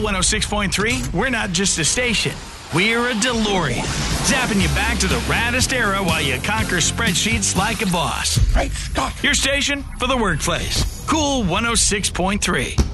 106.3, we're not just a station. We're a DeLorean, zapping you back to the raddest era while you conquer spreadsheets like a boss. Great Scott! Your station for the workplace. Cool 106.3.